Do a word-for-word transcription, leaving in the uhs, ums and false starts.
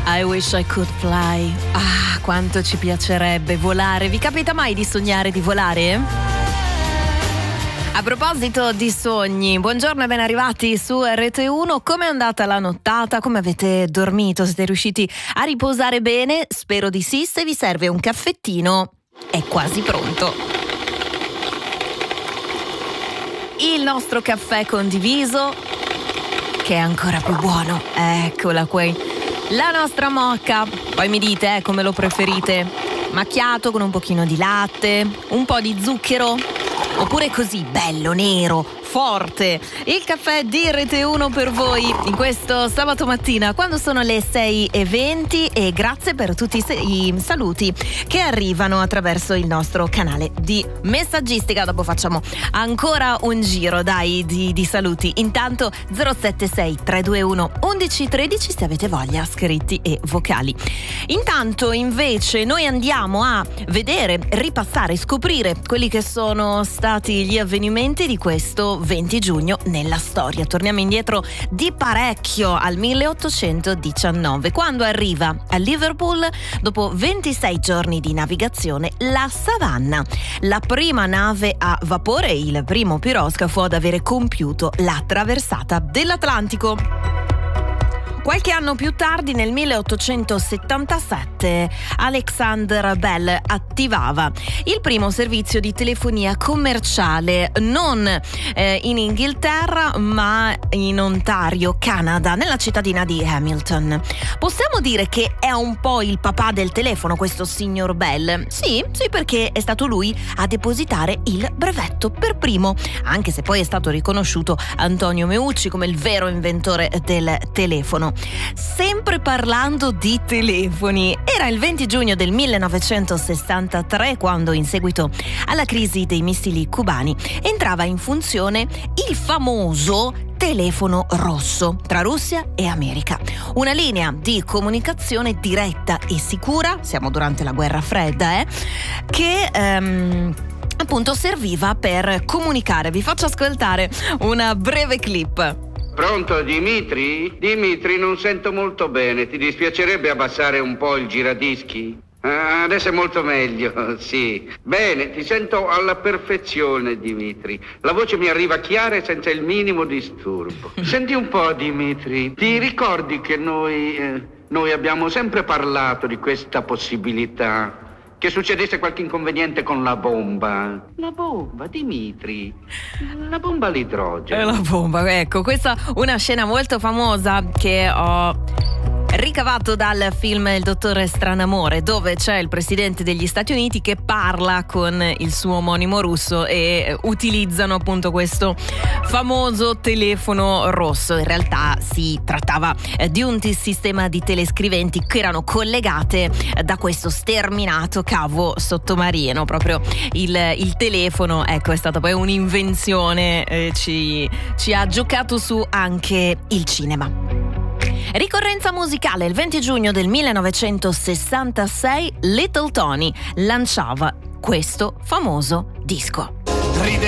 I wish I could fly. Ah, quanto ci piacerebbe volare. Vi capita mai di sognare di volare? A proposito di sogni, buongiorno e ben arrivati su R T uno. Come è andata la nottata? Come avete dormito? Siete riusciti a riposare bene? Spero di sì. Se vi serve un caffettino, è quasi pronto. Il nostro caffè condiviso, che è ancora più buono. Eccola qui. La nostra mocca. Poi mi dite eh, come lo preferite. Macchiato con un pochino di latte, un po' di zucchero, oppure così, bello, nero, forte. Il caffè di R T uno per voi in questo sabato mattina, quando sono le sei e venti, e grazie per tutti i saluti che arrivano attraverso il nostro canale di messaggistica. Dopo facciamo ancora un giro, dai, di, di saluti. Intanto zero sette sei tre due uno undici tredici se avete voglia, scritti e vocali. Intanto invece noi andiamo a vedere, ripassare, scoprire quelli che sono stati gli avvenimenti di questo venti giugno nella storia. Torniamo indietro di parecchio al milleottocentodiciannove, quando arriva a Liverpool, dopo ventisei giorni di navigazione, la Savannah, la prima nave a vapore, il primo piroscafo ad avere compiuto la traversata dell'Atlantico. Qualche anno più tardi, nel milleottocentosettantasette, Alexander Bell attivava il primo servizio di telefonia commerciale, non eh, in Inghilterra ma in Ontario, Canada, nella cittadina di Hamilton. Possiamo dire che è un po' il papà del telefono questo signor Bell? Sì, sì, perché è stato lui a depositare il brevetto per primo, anche se poi è stato riconosciuto Antonio Meucci come il vero inventore del telefono. Sempre parlando di telefoni, era il venti giugno del millenovecentosessantatré quando, in seguito alla crisi dei missili cubani, entrava in funzione il famoso telefono rosso tra Russia e America, una linea di comunicazione diretta e sicura, siamo durante la guerra fredda, eh, che ehm, appunto serviva per comunicare. Vi faccio ascoltare una breve clip. Pronto, Dimitri? Dimitri, non sento molto bene. Ti dispiacerebbe abbassare un po' il giradischi? Ah, adesso è molto meglio, sì. Bene, ti sento alla perfezione, Dimitri. La voce mi arriva chiara e senza il minimo disturbo. Senti un po', Dimitri, ti ricordi che noi, eh, noi abbiamo sempre parlato di questa possibilità? Che succedesse qualche inconveniente con la bomba. La bomba, Dimitri. La bomba all'idrogeno. È la bomba, ecco, questa è una scena molto famosa che ho ricavato dal film Il dottore Stranamore, dove c'è il presidente degli Stati Uniti che parla con il suo omonimo russo e utilizzano appunto questo famoso telefono rosso. In realtà si trattava di un t- sistema di telescriventi che erano collegate da questo sterminato cavo sottomarino. Proprio il, il telefono, ecco, è stata poi un'invenzione, eh, ci, ci ha giocato su anche il cinema. Ricorrenza musicale, il venti giugno del millenovecentosessantasei Little Tony lanciava questo famoso disco. Ride